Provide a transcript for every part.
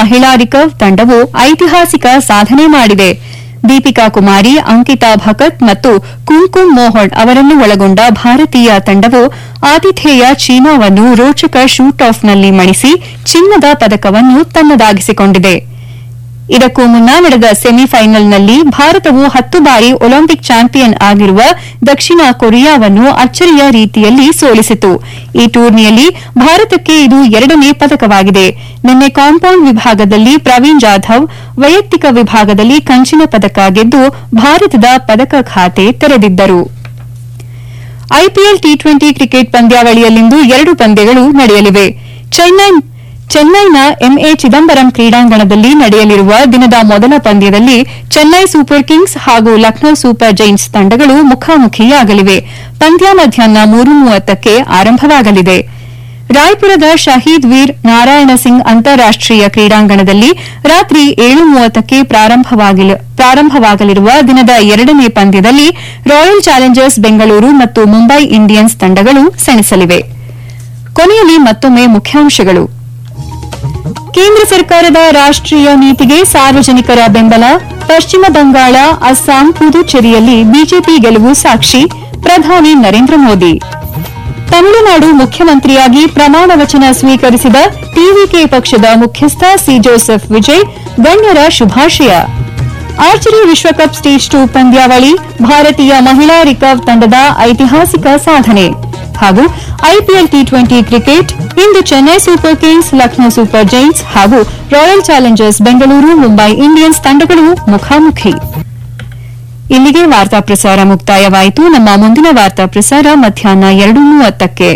ಮಹಿಳಾ ರಿಕರ್ವ್ ತಂಡವು ಐತಿಹಾಸಿಕ ಸಾಧನೆ ಮಾಡಿದೆ. ದೀಪಿಕಾ ಕುಮಾರಿ, ಅಂಕಿತಾ ಭಕತ್ ಮತ್ತು ಕುಂಕುಮ್ ಮೋಹನ್ ಅವರನ್ನು ಒಳಗೊಂಡ ಭಾರತೀಯ ತಂಡವು ಆತಿಥೇಯ ಚೀನಾವನ್ನು ರೋಚಕ ಶೂಟ್ ಆಫ್ನಲ್ಲಿ ಮಣಿಸಿ ಚಿನ್ನದ ಪದಕವನ್ನು ತನ್ನದಾಗಿಸಿಕೊಂಡಿದೆ. ಇದಕ್ಕೂ ಮುನ್ನ ನಡೆದ ಸೆಮಿಫೈನಲ್ನಲ್ಲಿ ಭಾರತವು 10 ಬಾರಿ ಒಲಿಂಪಿಕ್ ಚಾಂಪಿಯನ್ ಆಗಿರುವ ದಕ್ಷಿಣ ಕೊರಿಯಾವನ್ನು ಅಚ್ಚರಿಯ ರೀತಿಯಲ್ಲಿ ಸೋಲಿಸಿತು. ಈ ಟೂರ್ನಿಯಲ್ಲಿ ಭಾರತಕ್ಕೆ ಇದು 2ನೇ ಪದಕವಾಗಿದೆ. ನಿನ್ನೆ ಕಾಂಪೌಂಡ್ ವಿಭಾಗದಲ್ಲಿ ಪ್ರವೀಣ್ ಜಾಧವ್ ವೈಯಕ್ತಿಕ ವಿಭಾಗದಲ್ಲಿ ಕಂಚಿನ ಪದಕ ಗೆದ್ದು ಭಾರತದ ಪದಕ ಖಾತೆ ತೆರೆದಿದ್ದರು. ಐಪಿಎಲ್ ಟಿ20 ಕ್ರಿಕೆಟ್ ಪಂದ್ಯಾವಳಿಯಲ್ಲಿಂದು 2 ಪಂದ್ಯಗಳು ನಡೆಯಲಿವೆ. ಚೆನ್ನೈನ ಎಂಎ ಚಿದಂಬರಂ ಕ್ರೀಡಾಂಗಣದಲ್ಲಿ ನಡೆಯಲಿರುವ ದಿನದ ಮೊದಲ ಪಂದ್ಯದಲ್ಲಿ ಚೆನ್ನೈ ಸೂಪರ್ ಕಿಂಗ್ಸ್ ಹಾಗೂ ಲಕ್ನೋ ಸೂಪರ್ ಜೈಂಟ್ಸ್ ತಂಡಗಳು ಮುಖಾಮುಖಿಯಾಗಲಿವೆ. ಪಂದ್ಯ ಮಧ್ಯಾಹ್ನ 3:30ಕ್ಕೆ ಆರಂಭವಾಗಲಿದೆ. ರಾಯ್ಪುರದ ಶಹೀದ್ ವೀರ್ ನಾರಾಯಣ ಸಿಂಗ್ ಅಂತಾರಾಷ್ಟೀಯ ಕ್ರೀಡಾಂಗಣದಲ್ಲಿ ರಾತ್ರಿ 7:30ಕ್ಕೆ ಪ್ರಾರಂಭವಾಗಲಿರುವ ದಿನದ 2ನೇ ಪಂದ್ಯದಲ್ಲಿ ರಾಯಲ್ ಚಾಲೆಂಜರ್ಸ್ ಬೆಂಗಳೂರು ಮತ್ತು ಮುಂಬೈ ಇಂಡಿಯನ್ಸ್ ತಂಡಗಳು ಸೆಣಸಲಿವೆ. ಕೊನೆಯಲ್ಲಿ ಮತ್ತೊಮ್ಮೆ ಮುಖ್ಯಾಂಶಗಳು. ಕೇಂದ್ರ ಸರ್ಕಾರದ ರಾಷ್ಟೀಯ ನೀತಿಗೆ ಸಾರ್ವಜನಿಕರ ಬೆಂಬಲ. ಪಶ್ಚಿಮ ಬಂಗಾಳ, ಅಸ್ಸಾಂ, ಪುದುಚೇರಿಯಲ್ಲಿ ಬಿಜೆಪಿ ಗೆಲುವು ಸಾಕ್ಷಿ. ಪ್ರಧಾನಿ ನರೇಂದ್ರ ಮೋದಿ. ತಮಿಳುನಾಡು ಮುಖ್ಯಮಂತ್ರಿಯಾಗಿ ಪ್ರಮಾಣ ವಚನ ಸ್ವೀಕರಿಸಿದ ಟಿವಿಕೆ ಪಕ್ಷದ ಮುಖ್ಯಸ್ಥ ಸಿ ಜೋಸೆಫ್ ವಿಜಯ್ ಗಣ್ಯರ ಶುಭಾಶಯ. ಆರ್ಚರಿ ವಿಶ್ವಕಪ್ ಸ್ಟೇಜ್ 2 ಪಂದ್ಯಾವಳಿ ಭಾರತೀಯ ಮಹಿಳಾ ರಿಕರ್ವ್ ತಂಡದ ಐತಿಹಾಸಿಕ ಸಾಧನೆ. ಹಾಗೂ ಐಪಿಎಲ್ ಟಿ20 ಕ್ರಿಕೆಟ್ ಇಂದು Chennai super Kings, Lucknow super Giants ಹಾಗೂ royal Challengers Bengaluru, Mumbai Indians ತಂಡಗಳು ಮುಖಾಮುಖಿ. ಇಲ್ಲಿಗೆ ವಾರ್ತಾ ಪ್ರಸಾರ ಮುಕ್ತಾಯವಾಯಿತು. ನಮ್ಮ ಮುಂದಿನ ವಾರ್ತಾ ಪ್ರಸಾರ ಮಧ್ಯಾಹ್ನ 2:30ಕ್ಕೆ.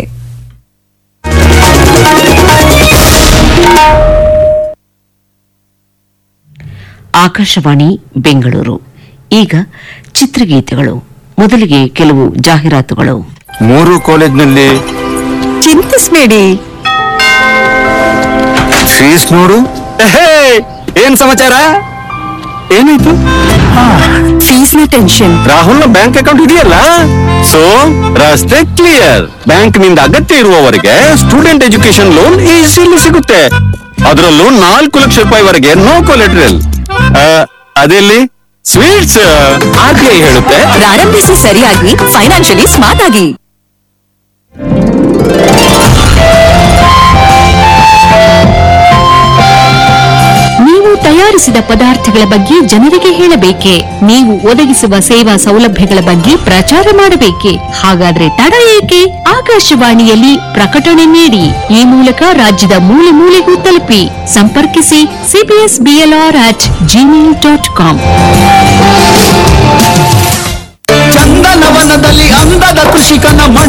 ಆಕಾಶವಾಣಿ ಬೆಂಗಳೂರು. ಈಗ ಚಿತ್ರಗೀತೆಗಳು. ಮೊದಲಿಗೆ ಕೆಲವು ಜಾಹೀರಾತುಗಳು. 3 ಕಾಲೇಜ್ನಲ್ಲಿ ಚಿಂತಿಸಬೇಡಿ, ಫೀಸ್ ನೋಡು. ಏನ್ ಸಮಾಚಾರ? ಏನಾಯ್ತು? ಫೀಸ್ನ ಟೆನ್ಷನ್. ರಾಹುಲ್ನ ಬ್ಯಾಂಕ್ ಅಕೌಂಟ್ ಇದೆಯಲ್ಲ, ಸೊ ರಸ್ತೆ ಕ್ಲಿಯರ್. ಬ್ಯಾಂಕ್ ನಿಂದ ಅಗತ್ಯ ಇರುವವರೆಗೆ ಸ್ಟೂಡೆಂಟ್ ಎಜುಕೇಶನ್ ಲೋನ್ ಈಸಿಲಿ ಸಿಗುತ್ತೆ. ಅದರಲ್ಲೂ 4 ಲಕ್ಷ ರೂಪಾಯಿವರೆಗೆ ನೋ ಕೊಲೆಟ್ರಲ್. ಅದೆಲ್ಲಿ ಸ್ವೀಟ್ಸ್. ಆರ್ಬಿಐ ಹೇಳುತ್ತೆ, ಪ್ರಾರಂಭಿಸಿ ಸರಿಯಾಗಿ, ಫೈನಾನ್ಷಿಯಲಿ ಸ್ಮಾರ್ಟ್ ಆಗಿ. ನೀವು ತಯಾರಿಸಿದ ಪದಾರ್ಥಗಳ ಬಗ್ಗೆ ಜನರಿಗೆ ಹೇಳಬೇಕೆ? ನೀವು ಒದಗಿಸುವ ಸೇವಾ ಸೌಲಭ್ಯಗಳ ಬಗ್ಗೆ ಪ್ರಚಾರ ಮಾಡಬೇಕೆ? ಹಾಗಾದ್ರೆ ತಡ ಏಕೆ? ಆಕಾಶವಾಣಿಯಲ್ಲಿ ಪ್ರಕಟಣೆ ನೀಡಿ. ಈ ಮೂಲಕ ರಾಜ್ಯದ ಮೂಲೆ ಮೂಲೆಗೂ ತಲುಪಿ. ಸಂಪರ್ಕಿಸಿ cpsblr@gmail.com. ಚಂದನವನದಲ್ಲಿ ಅಂದದ ಕೃಷಿಕನ